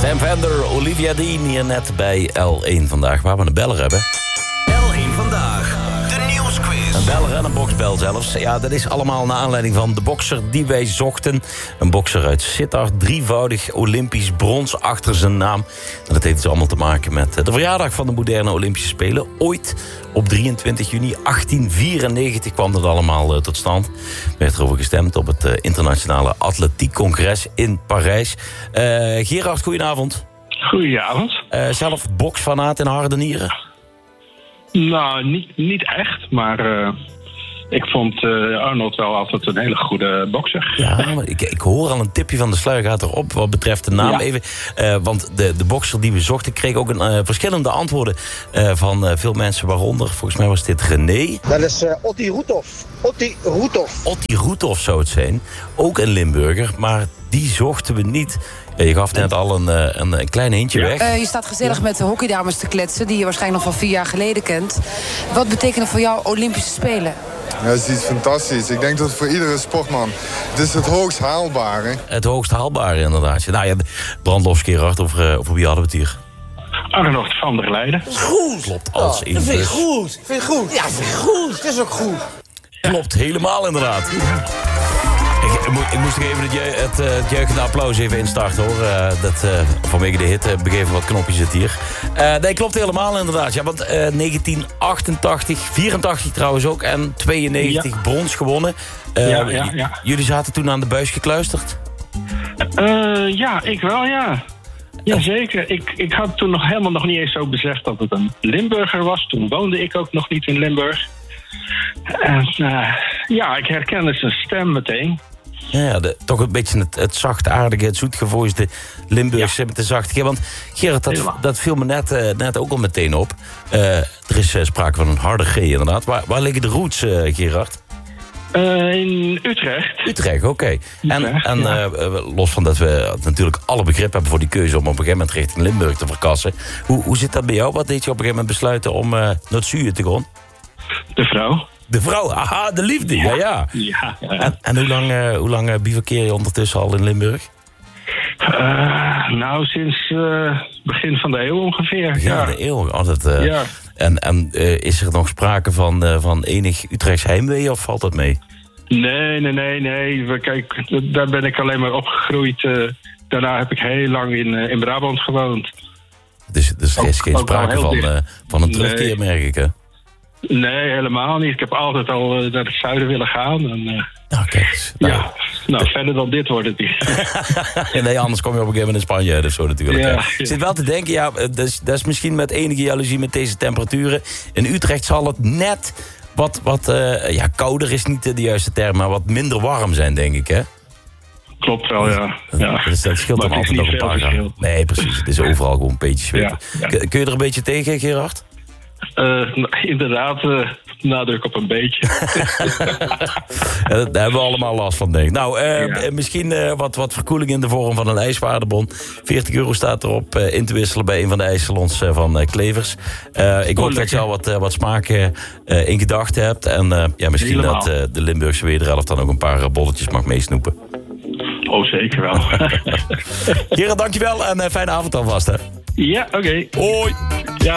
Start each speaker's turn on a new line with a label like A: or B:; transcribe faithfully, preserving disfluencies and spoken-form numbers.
A: Sam Fender, Olivia Dean hier net bij L één vandaag. Waar we een beller hebben.
B: L één vandaag, de nieuwsquiz.
A: Een beller en een boksbel zelfs. Ja, dat is allemaal naar aanleiding van de bokser die wij zochten. Een bokser uit Sittard, drievoudig Olympisch brons achter zijn naam. En dat heeft dus allemaal te maken met de verjaardag van de moderne Olympische Spelen. Ooit op drieëntwintig juni achttien vierennegentig kwam dat allemaal uh, tot stand. Er werd erover gestemd op het uh, internationale atletiekcongres in Parijs. Uh, Gerard, goedenavond.
C: Goedenavond.
A: Uh, zelf boksfanaat in harde nieren?
C: Nou, niet, niet echt, maar uh, ik vond uh, Arnold wel altijd een hele goede bokser.
A: Ja, maar ik, ik hoor al een tipje van de sluier gaat erop wat betreft de naam.
C: Ja.
A: Even, uh, want de, de bokser die we zochten kreeg ook een, uh, verschillende antwoorden uh, van uh, veel mensen, waaronder, volgens mij was dit René.
D: Dat is uh, Otti Roethoff. Otti Roethoff.
A: Otti Roethoff zou het zijn, ook een Limburger, maar die zochten we niet. Ja, je gaf net al een, een, een klein hintje weg.
E: Uh, je staat gezellig met de hockeydames te kletsen, die je waarschijnlijk nog van vier jaar geleden kent. Wat betekenen voor jou Olympische Spelen?
F: Ja, dat is iets fantastisch. Ik denk dat het voor iedere sportman, het is het hoogst haalbare.
A: Het hoogst haalbare, inderdaad. Nou ja, Brandlos, Gerard, over, uh, over wie hadden we het hier?
C: Arnold van der Leijden.
D: Dat is goed.
A: Klopt, als
D: Oh,
A: in
D: dat vind ik
A: bus.
D: goed. Vind ik goed. Ja, vind ik goed. Het is ook goed.
A: Klopt, helemaal inderdaad. Ik, ik, moest, ik moest nog even het, ju- het, uh, het juichende applaus even instarten, hoor. Uh, dat, uh, vanwege de hit uh, begeven wat knopjes zit hier. Uh, nee, klopt helemaal inderdaad. Ja, want uh, negentien achtentachtig, vierentachtig trouwens ook en tweeënnegentig
C: Ja.
A: brons gewonnen. Uh,
C: Ja, ja, ja.
A: j- Jullie zaten toen aan de buis gekluisterd?
C: Uh, ja, ik wel, ja. Jazeker. Ik, ik had toen nog helemaal nog niet eens zo beseft dat het een Limburger was. Toen woonde ik ook nog niet in Limburg. En uh, ja, ik herkende zijn stem meteen.
A: Ja, de, toch een beetje het, het zachtaardige, het zoetgevoisde Limburgse met de zachte. Want Gerard, dat,
C: Helemaal.
A: dat viel me net, uh, net ook al meteen op. Uh, er is uh, sprake van een harde G inderdaad. Waar, waar liggen de roots, uh, Gerard?
C: Uh, in Utrecht.
A: Utrecht, oké. Okay. En,
C: Utrecht,
A: en
C: ja.
A: uh, los van dat we natuurlijk alle begrip hebben voor die keuze om op een gegeven moment richting Limburg te verkassen. Hoe, hoe zit dat bij jou? Wat deed je op een gegeven moment besluiten om uh, naar het zuiden te gaan?
C: De vrouw.
A: De vrouw, aha, de liefde, ja, ja.
C: Ja. ja.
A: En, en hoe lang, uh, hoe lang uh, bivakkeer je ondertussen al in Limburg?
C: Uh, nou, sinds uh, begin van de eeuw ongeveer.
A: Ja,
C: Ja,
A: de eeuw. Oh, dat, uh,
C: ja.
A: En, en uh, is er nog sprake van, uh, van enig Utrechts heimwee of valt dat mee?
C: Nee, nee, nee, nee. We- Kijk, d- daar ben ik alleen maar opgegroeid. Uh, daarna heb ik heel lang in, uh, in Brabant gewoond.
A: Dus, dus er is
C: Ook-
A: geen
C: ook wel
A: sprake
C: heel
A: van,
C: dicht.
A: uh, van een
C: Nee.
A: terugkeer, merk ik, hè?
C: Nee, helemaal niet. Ik heb altijd al uh, naar het zuiden willen gaan. En, uh,
A: Nou, kijk eens. Nou,
C: ja, nou, verder dan dit wordt het niet.
A: Ja, nee, anders kom je op een gegeven moment in Spanje uit of zo natuurlijk.
C: Ja,
A: hè.
C: ja.
A: Ik zit wel te denken, ja, dat is, dat is misschien met enige jaloezie met deze temperaturen. In Utrecht zal het net wat, wat uh, ja, kouder is niet de juiste term, maar wat minder warm zijn, denk ik, hè?
C: Klopt wel, ja. ja.
A: Dus dat scheelt
C: Maar
A: dan
C: het
A: altijd
C: is
A: nog
C: niet
A: een
C: veel
A: paar graden.
C: verschil.
A: Nee, precies. Het is overal gewoon een beetje zweten.
C: Ja, ja.
A: Kun- Kun je er een beetje tegen, Gerard?
C: Uh, inderdaad, uh, nadruk op een beetje.
A: Ja, daar hebben we allemaal last van, denk ik. Nou, uh,
C: Ja.
A: misschien uh, wat, wat verkoeling in de vorm van een ijswaardebon. veertig euro staat erop uh, in te wisselen bij een van de ijssalons uh, van uh, Klevers. Uh, ik hoop
C: Oh,
A: dat je
C: lekker.
A: al wat, uh, wat smaak uh, in gedachten hebt. En uh, ja, misschien
C: Helemaal.
A: dat uh, de Limburgse wederhelft dan ook een paar uh, bolletjes mag meesnoepen.
C: Oh, zeker wel.
A: Gerard, dankjewel en uh, fijne avond alvast, hè.
C: ja, oké.
A: Hoi!
C: Ja.